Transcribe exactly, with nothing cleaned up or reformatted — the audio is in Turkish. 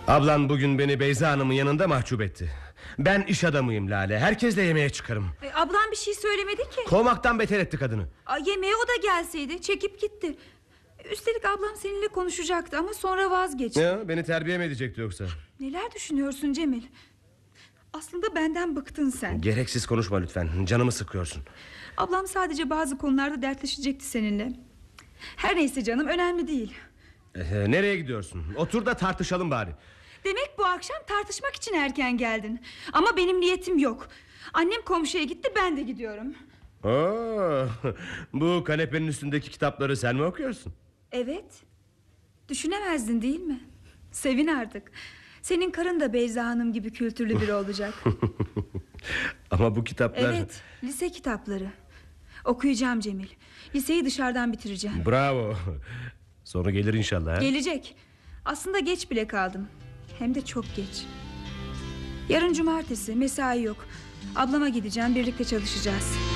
Ablan bugün beni Beyza Hanım'ın yanında mahcup etti. Ben iş adamıyım Lale, herkesle yemeğe çıkarım. e, Ablam bir şey söylemedi ki. Kovmaktan beter etti kadını. A, yemeğe o da gelseydi, çekip gitti. Üstelik ablam seninle konuşacaktı ama sonra vazgeçti. Ya, beni terbiye mi edecekti yoksa? Neler düşünüyorsun Cemil? Aslında benden bıktın sen. Gereksiz konuşma lütfen, canımı sıkıyorsun. Ablam sadece bazı konularda dertleşecekti seninle. Her neyse canım, önemli değil. ee, Nereye gidiyorsun? Otur da tartışalım bari. Demek bu akşam tartışmak için erken geldin. Ama benim niyetim yok. Annem komşuya gitti, ben de gidiyorum. Oo, bu kanepenin üstündeki kitapları sen mi okuyorsun? Evet. Düşünemezdin değil mi? Sevin artık. Senin karın da Beyza Hanım gibi kültürlü biri olacak. Ama bu kitaplar... Evet, lise kitapları. Okuyacağım Cemil. Liseyi dışarıdan bitireceğim. Bravo. Sonra gelir inşallah. Gelecek. Aslında geç bile kaldım. Hem de çok geç. Yarın cumartesi, mesai yok. Ablama gideceğim, birlikte çalışacağız.